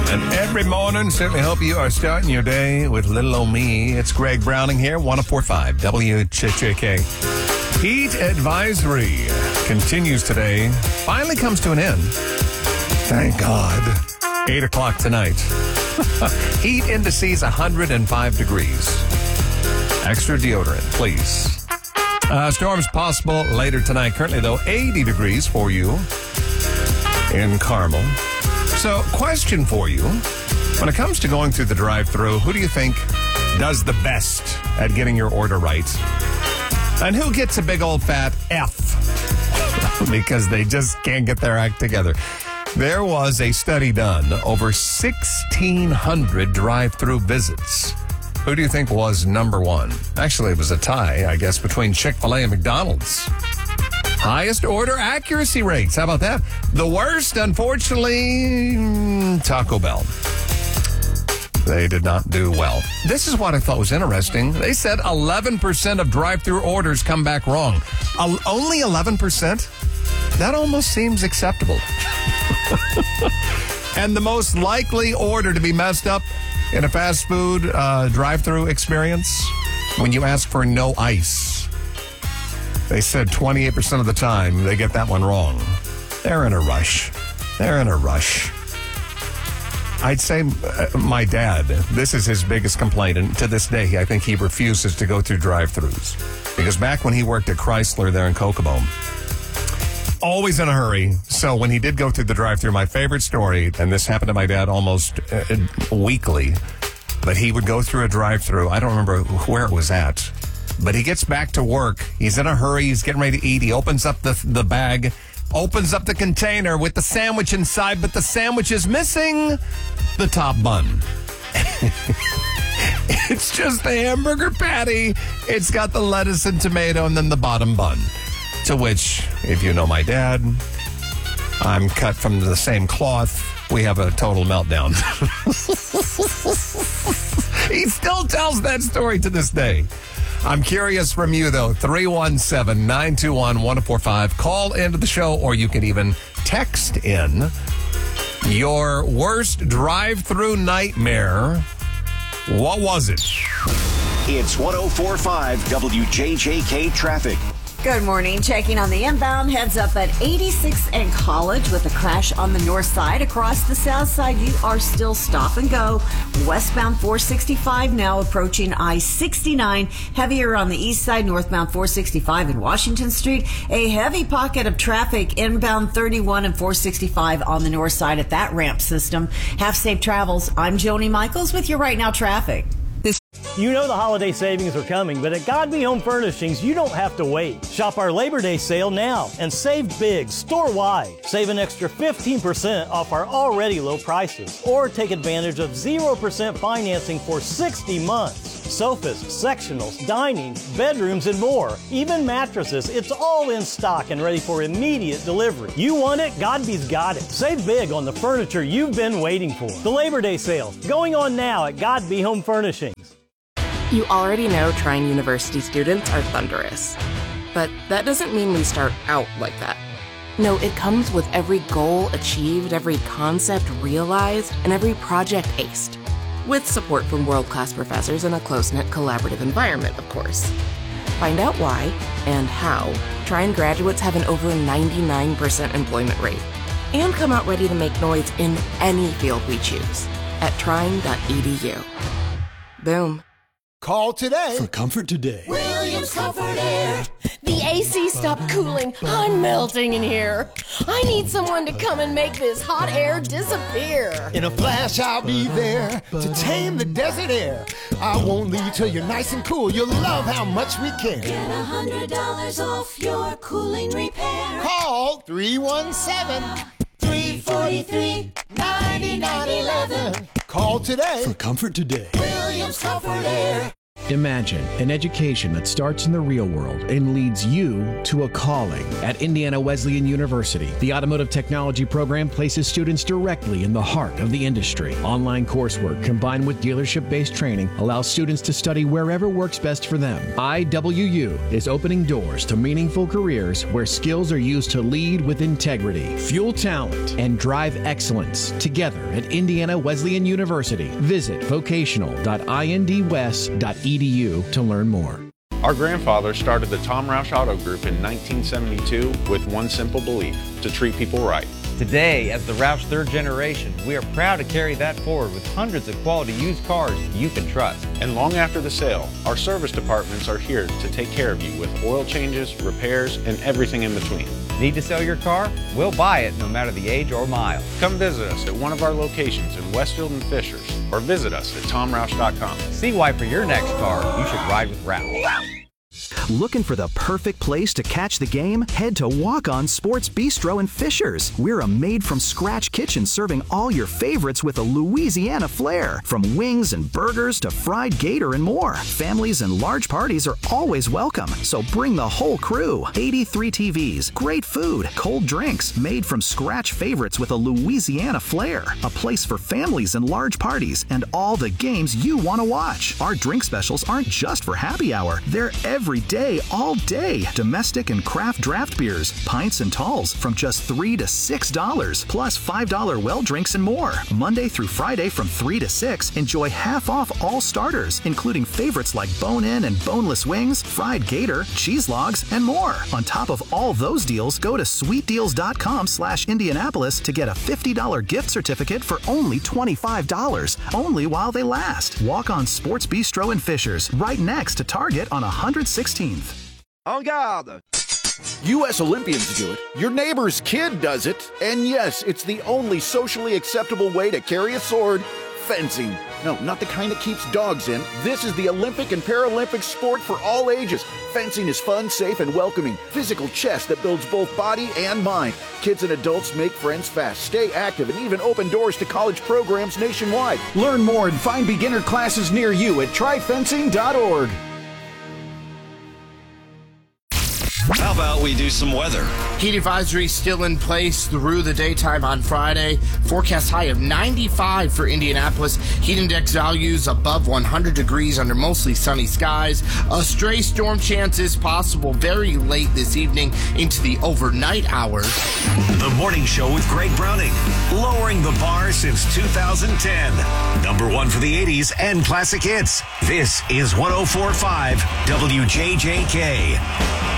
And every morning, certainly hope you are starting your day with little old me. It's Greg Browning here, 104.5 WCHK. Heat advisory continues today. Finally comes to an end. Thank God. 8 o'clock tonight. Heat indices 105 degrees. Extra deodorant, please. Storms possible later tonight. Currently, though, 80 degrees for you in Carmel. So, question for you. When it comes to going through the drive-thru, who do you think does the best at getting your order right? And who gets a big old fat F? Because they just can't get their act together. There was a study done, over 1,600 drive-thru visits. Who do you think was number one? Actually, it was a tie, I guess, between Chick-fil-A and McDonald's. Highest order accuracy rates. How about that? The worst, unfortunately, Taco Bell. They did not do well. This is what I thought was interesting. They said 11% of drive-thru orders come back wrong. Only 11%? That almost seems acceptable. And the most likely order to be messed up in a fast food drive-thru experience, when you ask for no ice. They said 28% of the time they get that one wrong. They're in a rush. I'd say my dad, this is his biggest complaint, and to this day, I think he refuses to go through drive-thrus. Because back when he worked at Chrysler there in Kokomo, always in a hurry. So when he did go through the drive-thru, my favorite story, and this happened to my dad almost weekly, but he would go through a drive-thru. I don't remember where it was at. But he gets back to work. He's in a hurry. He's getting ready to eat. He opens up the bag, opens up the container with the sandwich inside, but the sandwich is missing the top bun. It's just the hamburger patty. It's got the lettuce and tomato and then the bottom bun. To which, if you know my dad, I'm cut from the same cloth. We have a total meltdown. He still tells that story to this day. I'm curious from you, though. 317-921-1045. Call into the show, or you can even text in your worst drive-thru nightmare. What was it? It's 104.5 WJJK Traffic. Good morning. Checking on the inbound. Heads up at 86 and College with a crash on the north side. Across the south side, you are still stop and go. Westbound 465 now approaching I-69. Heavier on the east side, northbound 465 in Washington Street. A heavy pocket of traffic inbound 31 and 465 on the north side at that ramp system. Have safe travels. I'm Joni Michaels with your Right Now Traffic. You know the holiday savings are coming, but at Godby Home Furnishings, you don't have to wait. Shop our Labor Day sale now and save big store-wide. Save an extra 15% off our already low prices. Or take advantage of 0% financing for 60 months. Sofas, sectionals, dining, bedrooms, and more. Even mattresses, it's all in stock and ready for immediate delivery. You want it? Godby's got it. Save big on the furniture you've been waiting for. The Labor Day sale, going on now at Godby Home Furnishings. You already know Trine University students are thunderous. But that doesn't mean we start out like that. No, it comes with every goal achieved, every concept realized, and every project aced. With support from world-class professors in a close-knit collaborative environment, of course. Find out why and how Trine graduates have an over 99% employment rate. And come out ready to make noise in any field we choose at trine.edu. Boom. Call today for Comfort Today. Williams Comfort Air. The AC stopped cooling. I'm melting in here. I need someone to come and make this hot air disappear. In a flash, I'll be there to tame the desert air. I won't leave till you're nice and cool. You'll love how much we care. Get $100 off your cooling repair. Call 317-343-9911. Call today for Comfort Today. Williams Comfort Air. Imagine an education that starts in the real world and leads you to a calling. At Indiana Wesleyan University, the Automotive Technology program places students directly in the heart of the industry. Online coursework combined with dealership-based training allows students to study wherever works best for them. IWU is opening doors to meaningful careers where skills are used to lead with integrity, fuel talent, and drive excellence together at Indiana Wesleyan University. Visit vocational.indwest.edu to learn more. Our grandfather started the Tom Roush Auto Group in 1972 with one simple belief: to treat people right. Today, as the Roush third generation, we are proud to carry that forward with hundreds of quality used cars you can trust. And long after the sale, our service departments are here to take care of you with oil changes, repairs, and everything in between. Need to sell your car? We'll buy it no matter the age or mile. Come visit us at one of our locations in Westfield and Fishers, or visit us at tomroush.com. See why for your next car, you should ride with Roush. Looking for the perfect place to catch the game? Head to Walk On Sports Bistro in Fishers. We're a made-from-scratch kitchen serving all your favorites with a Louisiana flair. From wings and burgers to fried gator and more. Families and large parties are always welcome, so bring the whole crew. 83 TVs, great food, cold drinks, made from scratch favorites with a Louisiana flair. A place for families and large parties and all the games you want to watch. Our drink specials aren't just for happy hour. They're every day, all day. Domestic and craft draft beers, pints and talls from just $3 to $6, plus $5 well drinks and more. Monday through Friday from 3 to 6, enjoy half off all starters, including favorites like bone-in and boneless wings, fried gator, cheese logs, and more. On top of all those deals, go to sweetdeals.com/Indianapolis to get a $50 gift certificate for only $25, only while they last. Walk On Sports Bistro in Fishers, right next to Target on 116th. En garde! U.S. Olympians do it, your neighbor's kid does it, and yes, it's the only socially acceptable way to carry a sword: fencing. No, not the kind that keeps dogs in. This is the Olympic and Paralympic sport for all ages. Fencing is fun, safe, and welcoming. Physical chess that builds both body and mind. Kids and adults make friends fast, stay active, and even open doors to college programs nationwide. Learn more and find beginner classes near you at tryfencing.org. How about we do some weather? Heat advisory still in place through the daytime on Friday. Forecast high of 95 for Indianapolis. Heat index values above 100 degrees under mostly sunny skies. A stray storm chance is possible very late this evening into the overnight hours. The Morning Show with Greg Browning, lowering the bar since 2010. Number one for the 80s and classic hits. This is 104.5 WJJK.